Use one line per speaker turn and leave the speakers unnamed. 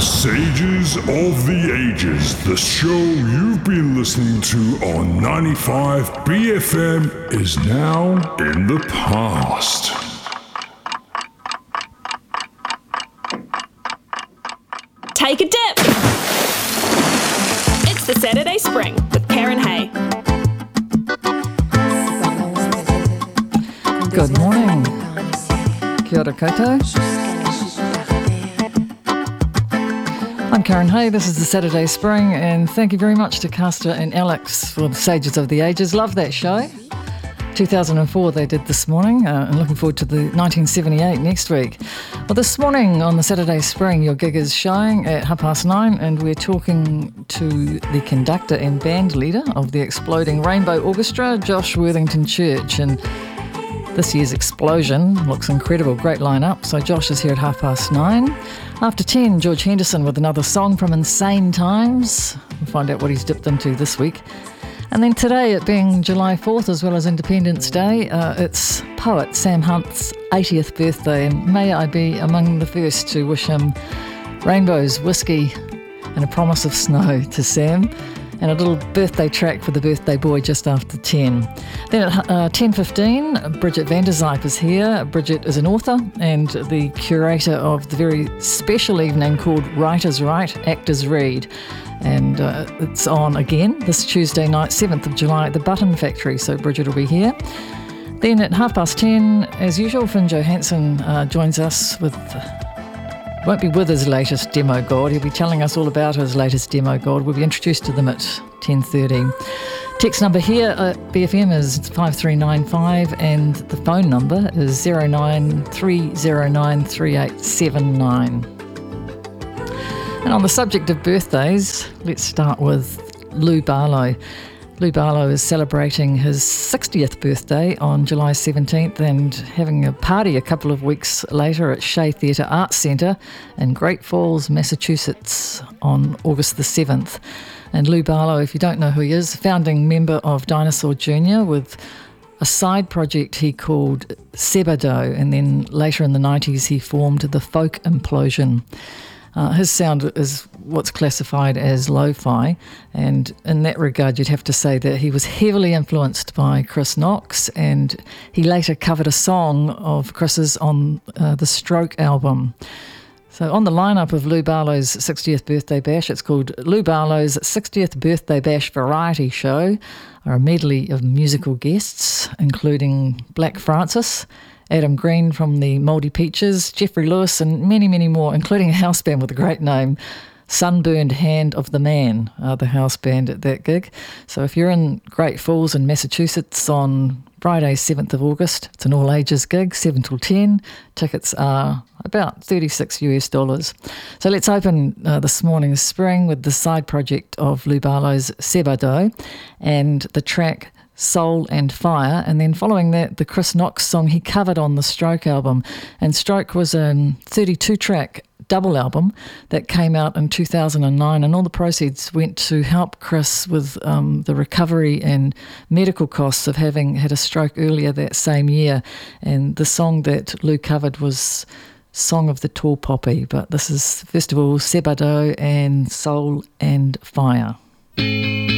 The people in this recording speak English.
Sages of the Ages, the show you've been listening to on 95 BFM is now in the past.
Take a dip! It's the Saturday Spring with Karen Hay.
Good morning. Kia ora koutou. I'm Karen Hay, this is the Saturday Spring, and thank you very much to Castor and Alex for the Sages of the Ages. Love that show. 2004 they did this morning, and looking forward to the 1978 next week. Well, this morning on the Saturday Spring, your gig is showing at 9:30, and we're talking to the conductor and band leader of the Exploding Rainbow Orchestra, Josh Worthington Church, and this year's Explosion looks incredible, great lineup. So Josh is here at 9:30. After 10, George Henderson with another song from Insane Times. We'll find out what he's dipped into this week. And then today, it being July 4th as well as Independence Day, it's poet Sam Hunt's 80th birthday, and may I be among the first to wish him rainbows, whiskey and a promise of snow to Sam, and a little birthday track for the birthday boy just after 10. Then at 10:15, Bridget van der Zyp is here. Bridget is an author and the curator of the very special evening called Writers Write, Actors Read. And it's on again this Tuesday night, 7th of July, at the Button Factory, so Bridget will be here. Then at 10:30, as usual, Finn Johansson joins us with... won't be with his latest demo god. He'll be telling us all about his latest demo god. We'll be introduced to them at 10:30. Text number here at BFM is 5395 and the phone number is 093093879. And on the subject of birthdays, let's start with Lou Barlow. Lou Barlow is celebrating his 60th birthday on July 17th and having a party a couple of weeks later at Shea Theatre Arts Centre in Great Falls, Massachusetts on August the 7th. And Lou Barlow, if you don't know who he is, founding member of Dinosaur Jr. with a side project he called Sebado, and then later in the 90s he formed the Folk Implosion. His sound is what's classified as lo-fi, and in that regard you'd have to say that he was heavily influenced by Chris Knox, and he later covered a song of Chris's on the Stroke album. So on the lineup of Lou Barlow's 60th birthday bash, it's called Lou Barlow's 60th Birthday Bash Variety Show, are a medley of musical guests including Black Francis, Adam Green from the Mouldy Peaches, Jeffrey Lewis and many, many more, including a house band with a great name, Sunburned Hand of the Man, the house band at that gig. So if you're in Great Falls in Massachusetts on Friday 7th of August, it's an all-ages gig, 7 till 10. Tickets are about $36. So let's open this morning's spring with the side project of Lou Barlow's Sebado and the track Soul and Fire, and then following that the Chris Knox song he covered on the Stroke album. And Stroke was a 32-track double album that came out in 2009, and all the proceeds went to help Chris with the recovery and medical costs of having had a stroke earlier that same year. And the song that Lou covered was Song of the Tall Poppy, but this is first of all Sebado and Soul and Fire.